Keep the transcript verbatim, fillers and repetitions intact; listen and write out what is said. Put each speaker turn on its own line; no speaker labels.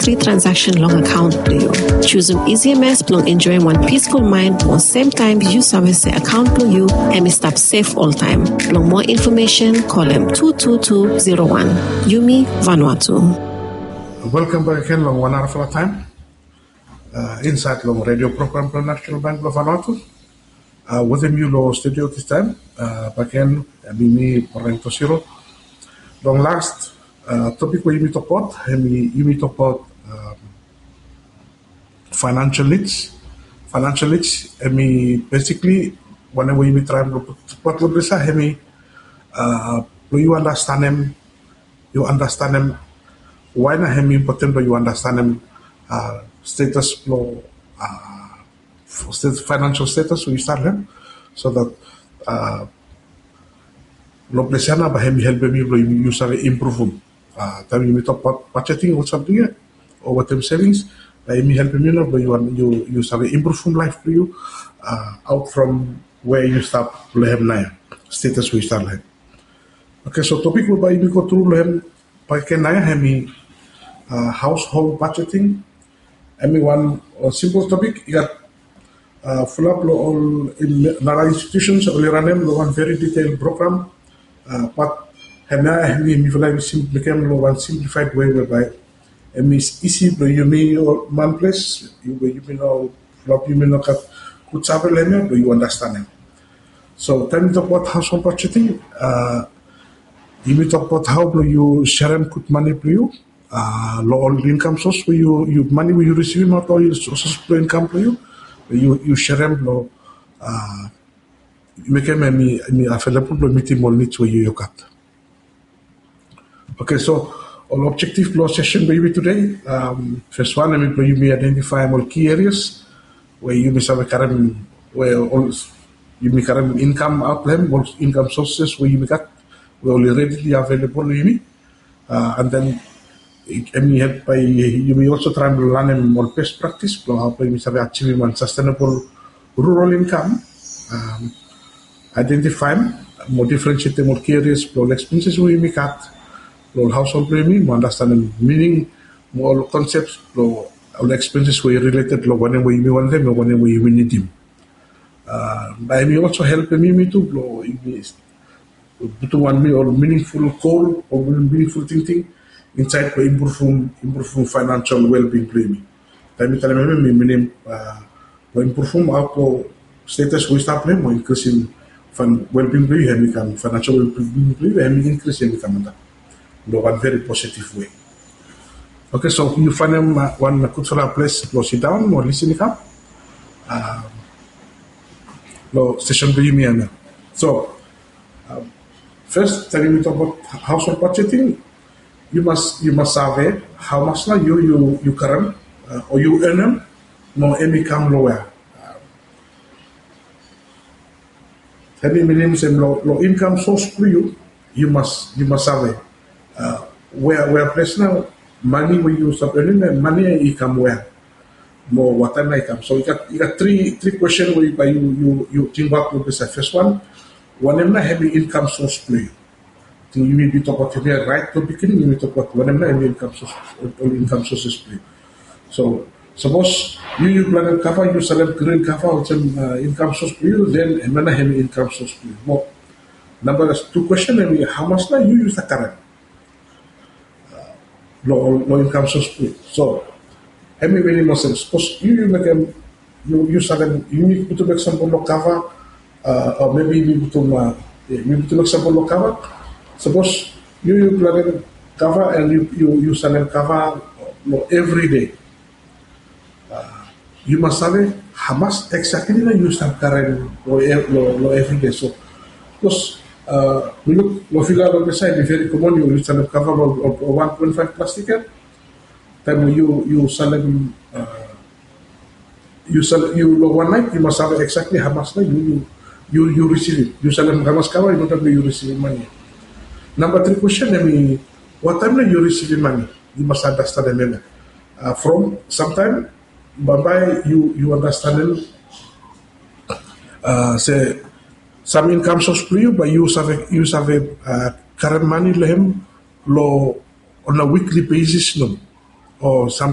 three transaction long account playo. Choosing E Z M S plong enjoying one peaceful mind while same time you service the account playo and stop safe all time. For more information, call them two two two zero one. Yumi Vanuatu.
Welcome back again long one hour for a time. Uh, inside long radio program from National Bank of Vanuatu. Uh, with him you lo studio this time. Uh, back again, Mimi Porrento Siro. Long last uh, topic where you meet about, you meet about um, financial needs. Financial needs, I mean, basically, whenever you try to put what this, I mean, uh, you understand them, you understand them. Why not have important? You understand them uh, status flow, uh, financial status. We start them so that. Uh, Lo plesiana bah hemi help me lo you save improve. Ah, tapi you talk about budgeting or something or term savings. Bah hemi help me lo you you you save improve life for you. Uh, out from where you start lehem naya status we start lehem. Okay, so topic will by go through lehem pakai naya hemi uh, household budgeting. Hemi one uh, simple topic. You got uh, full up lo all in nara institutions only run them lo one very detailed program. Uh, but hena hemi mi fala became one simplified way whereby it means easy but you mean one place you you mean all flop you mean not could travel lemon but you understand it. So tell me about household budgeting. Uh, you mean talk about how you share and put money for you. Uh, low income source where you you money where you receive not all your sources for income for you. You you share them low. Uh, make me me available to meet more needs where you got. Okay, so our objective flow session baby today. Um, first one, I mean, you may identify more key areas where you may have a current where all you may current income outlet, more income sources where you may got where only readily available you may, uh, and then it may help by you may also try to learn more best practice for how you may have achieve one sustainable rural income. Um, Identify more differentiate more key areas, more expenses we make at, more household premium, more understanding meaning, more concepts, more expenses we related to whenever you want them or whenever you need them. Uh, by me also help me to blow to one me or meaningful goal or meaningful thinking inside for improve improve financial well-being premium. Time tell me meaning uh improve our status we start them or increasing Fan well-being play and become financial well-being play and increase and become that. No one very positive way. Okay, so you find them uh, one good solar place to sit down or listening up. Uh, no session be me and so um, first telling me about household budgeting. You must you must survey how much now you you you current uh, or you earn them no income lower. Having minimum and low, low income source for you, you must you must have a uh, where where place now money when you start earning and money income where more what time income. So you got you got three three questions where you you you think about with the first one. One of them heavy income source for you. You will be talk about here right to beginning. You will talk about one of them heavy income source all income sources for you. So suppose you you plan to cover you select green cover or some uh, income source for you, then another heavy income source for you. More number two question maybe how much now you use the current uh, low low income source for you. So heavy very more sense. Suppose you you make them you you select you need to make some low cover uh, or maybe you need to uh, you need to make some low cover. Suppose you you plan to cover and you you you select cover low every day. You must have how much exactly you use that current or every day. So, because uh, we look, we figure out on the side, it's very common. You use a cover of one point five plastic. Then you you sell them, uh, you sell you one night. You must have exactly how much you you you, you receive it. You sell them how much cover. You don't have you receive money. Number three question. I mean, what time you receive money? You must understand the uh, from sometime. Bye you you understand uh, say some income source for you, but you have a, you have a uh, current money lehem low on a weekly basis no or some